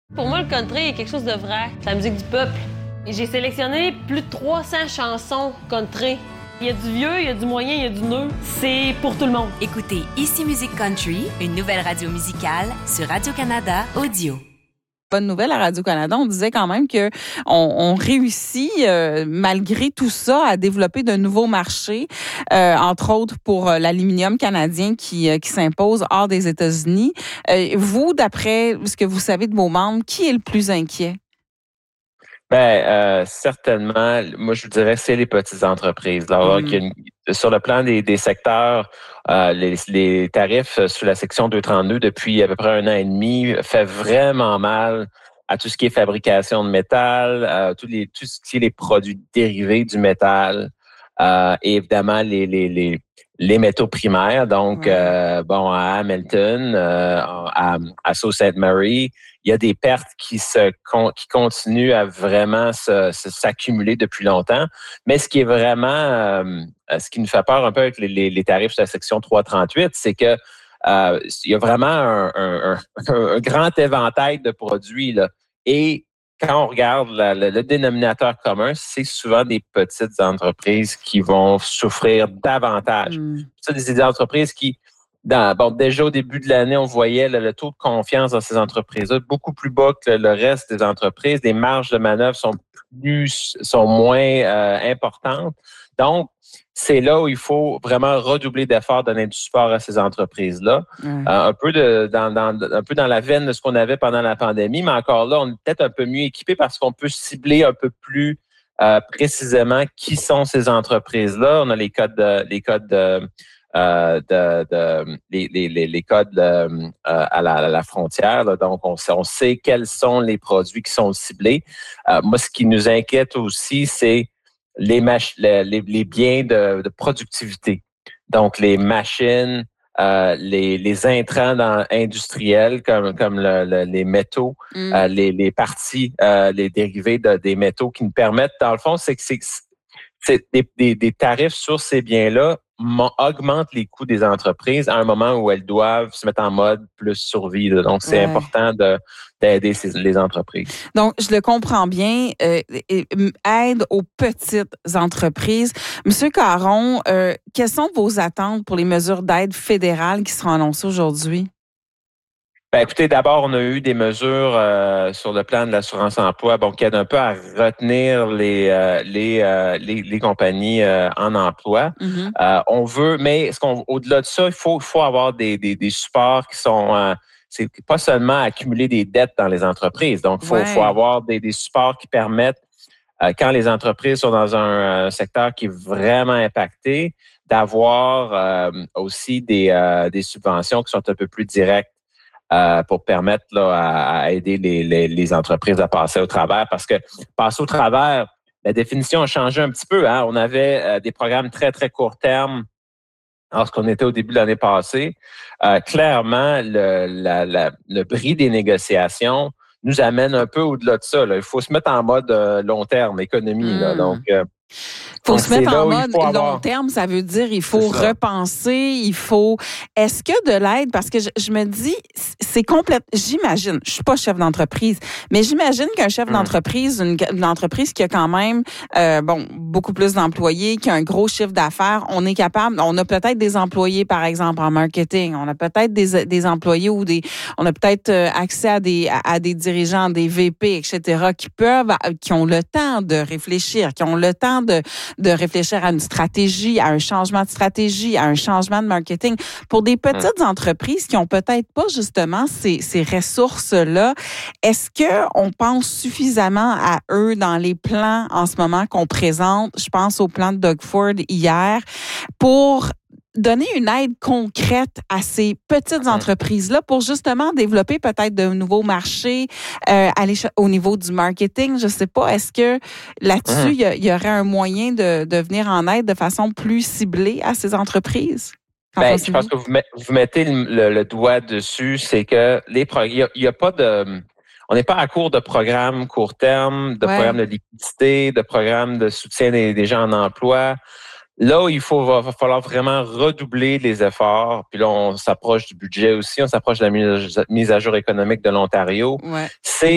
Pour moi, le country est quelque chose de vrai. C'est la musique du peuple. Et j'ai sélectionné plus de 300 chansons country. Il y a du vieux, il y a du moyen, il y a du neuf. C'est pour tout le monde. Écoutez Ici Musique Country, une nouvelle radio musicale sur Radio-Canada Audio. Bonne nouvelle à Radio-Canada, on disait quand même que on réussit, malgré tout ça, à développer de nouveaux marchés, entre autres pour l'aluminium canadien qui s'impose hors des États-Unis. Vous, d'après ce que vous savez de vos membres, qui est le plus inquiet? Certainement, moi je vous dirais c'est les petites entreprises. Là, sur le plan des secteurs, les tarifs sous la section 232 depuis à peu près 1 an et demi fait vraiment mal à tout ce qui est fabrication de métal, tout ce qui est les produits dérivés du métal, et évidemment les métaux primaires. Donc à Hamilton, à Sault Ste. Marie, il y a des pertes qui continuent à vraiment s'accumuler depuis longtemps. Mais ce qui est vraiment, ce qui nous fait peur un peu avec les tarifs de la section 338, c'est que il y a vraiment un grand éventail de produits là. Et quand on regarde le dénominateur commun, c'est souvent des petites entreprises qui vont souffrir davantage. Ça, des entreprises qui déjà au début de l'année, on voyait le taux de confiance dans ces entreprises-là beaucoup plus bas que le reste des entreprises. Les marges de manœuvre sont moins importantes. Donc, c'est là où il faut vraiment redoubler d'efforts, donner du support à ces entreprises-là. Un peu dans la veine de ce qu'on avait pendant la pandémie, mais encore là, on est peut-être un peu mieux équipé parce qu'on peut cibler un peu plus précisément qui sont ces entreprises-là. On a les codes à la frontière. Là. Donc, on sait quels sont les produits qui sont ciblés. Moi, ce qui nous inquiète aussi, c'est les biens de productivité. Donc, les machines, les intrants industriels comme les métaux, les parties, les dérivés des métaux qui nous permettent, dans le fond, c'est des tarifs sur ces biens-là augmentent les coûts des entreprises à un moment où elles doivent se mettre en mode plus survie. Là. Donc, c'est important d'aider les entreprises. Donc, je le comprends bien. Aide aux petites entreprises. Monsieur Caron, quelles sont vos attentes pour les mesures d'aide fédérales qui seront annoncées aujourd'hui? Écoutez, d'abord, on a eu des mesures sur le plan de l'assurance-emploi, qui aident un peu à retenir les compagnies en emploi. On veut, mais au-delà de ça, il faut avoir des supports qui sont c'est pas seulement accumuler des dettes dans les entreprises. Donc, faut avoir des supports qui permettent, quand les entreprises sont dans un secteur qui est vraiment impacté, d'avoir aussi des subventions qui sont un peu plus directes. Pour permettre à aider les entreprises à passer au travers. Parce que passer au travers, la définition a changé un petit peu. Hein? On avait des programmes très, très court terme lorsqu'on était au début de l'année passée. Clairement, le bris des négociations nous amène un peu au-delà de ça. Là. Il faut se mettre en mode long terme, économie. Là. Donc, faut se mettre en mode long terme, ça veut dire il faut repenser, Est-ce que de l'aide, parce que je me dis, c'est j'imagine, je suis pas chef d'entreprise, mais j'imagine qu'un chef d'entreprise, une entreprise qui a quand même, beaucoup plus d'employés, qui a un gros chiffre d'affaires, on a peut-être des employés, par exemple, en marketing, on a peut-être des employés on a peut-être accès à des dirigeants, des VP, etc., qui ont le temps de réfléchir, qui ont le temps de réfléchir à une stratégie, à un changement de stratégie, à un changement de marketing. Pour des petites entreprises qui ont peut-être pas justement ces ressources-là, est-ce qu'on pense suffisamment à eux dans les plans en ce moment qu'on présente? Je pense au plan de Doug Ford hier, pour donner une aide concrète à ces petites entreprises-là pour justement développer peut-être de nouveaux marchés, aller au niveau du marketing. Je sais pas, est-ce que là-dessus, il y aurait un moyen de venir en aide de façon plus ciblée à ces entreprises? Je pense que vous mettez le doigt dessus, c'est que il y a pas de... On n'est pas à court de programmes court terme, de programmes de liquidité, de programmes de soutien des gens en emploi. Là où va falloir vraiment redoubler les efforts. Puis là, on s'approche du budget aussi, on s'approche de la mise à jour économique de l'Ontario. C'est